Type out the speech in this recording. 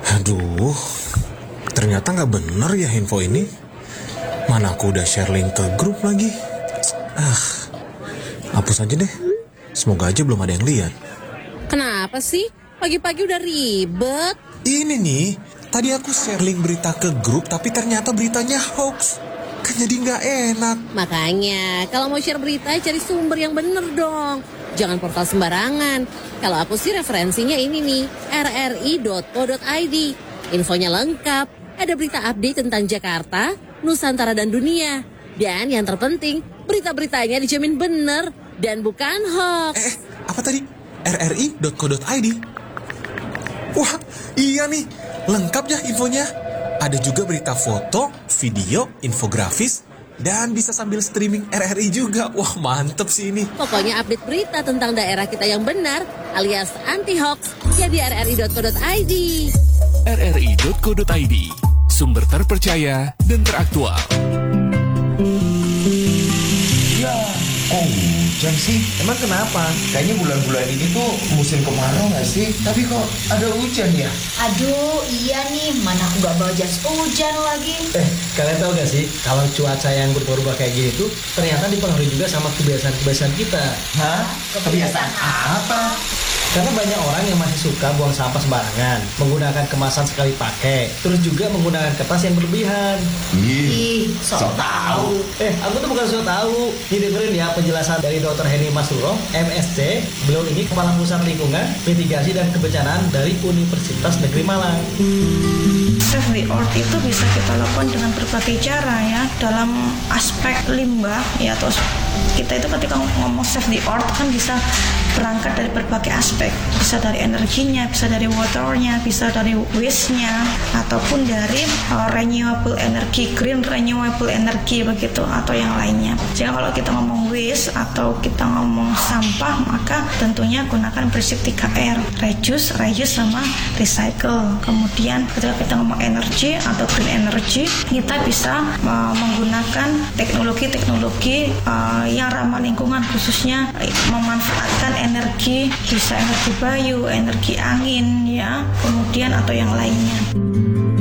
Aduh, ternyata nggak bener ya info ini. Mana aku udah share link ke grup lagi. Hapus aja deh. Semoga aja belum ada yang lihat. Kenapa sih? Pagi-pagi udah ribet. Ini nih, tadi aku share link berita ke grup tapi ternyata beritanya hoax. Kan jadi nggak enak. Makanya, kalau mau share berita, cari sumber yang bener dong. Jangan portal sembarangan. Kalau aku sih referensinya ini nih, rri.co.id. Infonya lengkap. Ada berita update tentang Jakarta, Nusantara dan dunia. Dan yang terpenting, berita-beritanya dijamin bener dan bukan hoax. Apa tadi? rri.co.id. Wah, iya nih. Lengkap ya infonya. Ada juga berita foto, video, infografis, dan bisa sambil streaming RRI juga. Wah, mantep sih ini. Pokoknya update berita tentang daerah kita yang benar alias anti-hoax ya di rri.co.id. rri.co.id, sumber terpercaya dan teraktual. Ya, kok hujan sih? Emang kenapa? Kayaknya bulan-bulan ini tuh musim kemarau nggak sih? Tapi kok ada hujan ya? Aduh, iya nih, mana aku gak bawa jas hujan lagi. Kalian tahu gak sih, kalau cuaca yang berubah-ubah kayak gini tuh ternyata dipengaruhi juga sama kebiasaan-kebiasaan kita. Hah? Kebiasaan apa? Karena banyak orang yang masih suka buang sampah sembarangan, menggunakan kemasan sekali pakai, terus juga menggunakan kertas yang berlebihan. Ih, sok tahu. Aku tuh bukan sok tahu. Ini dengerin ya penjelasan dari Dr. Heni Masruro, MSc. Beliau ini Kepala Pusat Lingkungan, Mitigasi dan Kebencanaan dari Universitas Negeri Malang. Save the Earth itu bisa kita lakukan dengan berbagai cara ya, dalam aspek limbah ya, atau kita itu ketika ngomong save the earth kan bisa berangkat dari berbagai aspek, bisa dari energinya, bisa dari waternya, bisa dari waste-nya, ataupun dari renewable energy, green renewable energy begitu, atau yang lainnya. Jadi kalau kita ngomong waste atau kita ngomong sampah, maka tentunya gunakan prinsip 3R, reduce, reuse, sama recycle. Kemudian ketika kita ngomong energi atau green energy, kita bisa menggunakan teknologi-teknologi yang ramah lingkungan, khususnya memanfaatkan energi, bisa energi bayu, energi angin ya, kemudian atau yang lainnya.